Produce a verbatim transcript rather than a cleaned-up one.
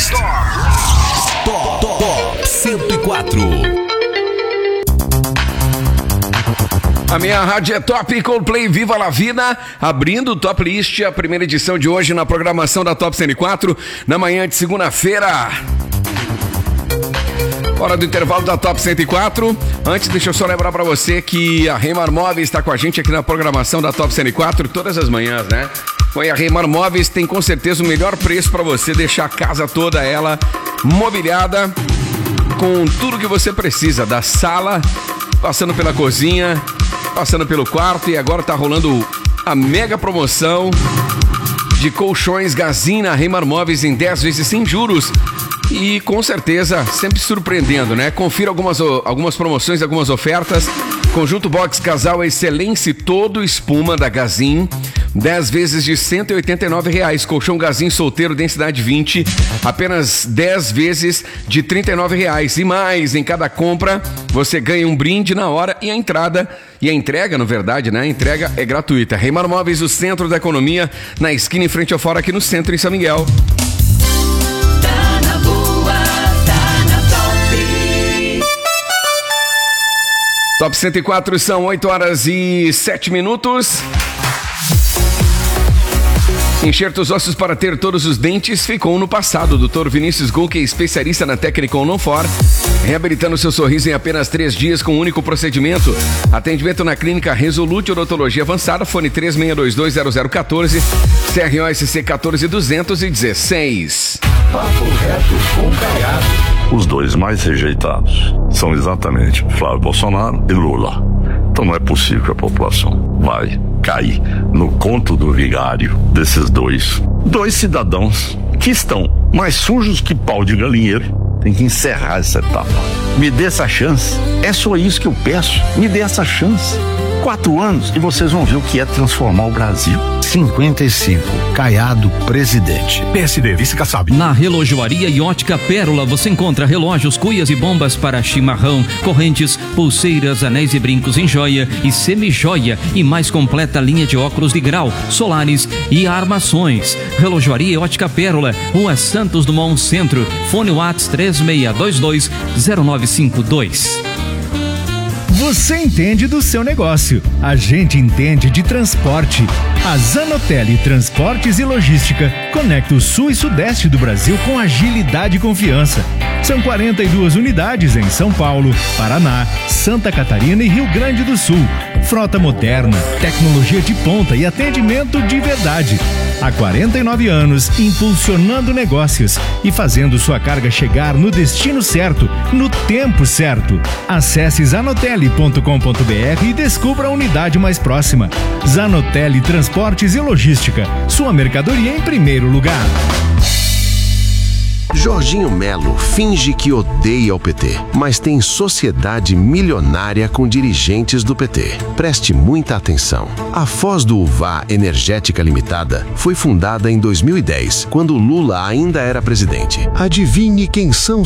List. Top, top, top cento e quatro. A minha rádio é Top, Coldplay, Viva la Vida, abrindo o Top List, a primeira edição de hoje na programação da Top cento e quatro, na manhã de segunda-feira. Hora do intervalo da Top cento e quatro. Antes, deixa eu só lembrar pra você que a Reimar Móveis está com a gente aqui na programação da Top cento e quatro todas as manhãs, né? E a Reimar Móveis tem com certeza o melhor preço pra você deixar a casa toda ela mobiliada com tudo que você precisa, da sala, passando pela cozinha, passando pelo quarto, e agora tá rolando a mega promoção de colchões Gazin na Reimar Móveis em dez vezes sem juros. E com certeza sempre surpreendendo, né? Confira algumas, algumas promoções, algumas ofertas. Conjunto Box Casal Excelência todo espuma da Gazin, dez vezes de cento e oitenta e nove reais. Colchão Gazin solteiro densidade vinte, apenas dez vezes de trinta e nove reais. E mais, em cada compra você ganha um brinde na hora e a entrada e a entrega, na verdade, né? A entrega é gratuita. Reimar Móveis, o centro da economia, na esquina em frente ao fora, aqui no centro, em São Miguel. Top cento e quatro, são oito horas e sete minutos. Enxertos ossos para ter todos os dentes ficou no passado. doutor Vinícius Gol, é especialista na técnica Onofor, reabilitando seu sorriso em apenas três dias com um único procedimento. Atendimento na clínica Resolute Odontologia Avançada, fone três seis dois dois zero zero um quatro, C R O S C um quatro duzentos e dezesseis. Papo reto com Caiado. Os dois mais rejeitados são exatamente Flávio Bolsonaro e Lula. Então não é possível que a população vai cair no conto do vigário desses dois. Dois cidadãos que estão mais sujos que pau de galinheiro. Tem que encerrar essa etapa. Me dê essa chance. É só isso que eu peço. Me dê essa chance. Quatro anos e vocês vão ver o que é transformar o Brasil. cinquenta e cinco, Caiado, presidente. P S D, vice-caçabe. Na Relojoaria e Ótica Pérola você encontra relógios, cuias e bombas para chimarrão, correntes, pulseiras, anéis e brincos em joia e semi-joia e mais completa linha de óculos de grau, solares e armações. Relojoaria e Ótica Pérola, Rua Santos Dumont Centro, fone Whats três seis dois dois zero nove cinco dois. Você entende do seu negócio, a gente entende de transporte. A Zanotelli Transportes e Logística conecta o sul e sudeste do Brasil com agilidade e confiança. São quarenta e duas unidades em São Paulo, Paraná, Santa Catarina e Rio Grande do Sul. Frota moderna, tecnologia de ponta e atendimento de verdade. Há quarenta e nove anos, impulsionando negócios e fazendo sua carga chegar no destino certo, no tempo certo. Acesse zanotelli ponto com ponto b r e descubra a unidade mais próxima. Zanotelli Transportes e Logística, sua mercadoria em primeiro lugar. Jorginho Melo finge que odeia o P T, mas tem sociedade milionária com dirigentes do P T. Preste muita atenção. A Foz do Uvá Energética Limitada foi fundada em dois mil e dez, quando Lula ainda era presidente. Adivinhe quem são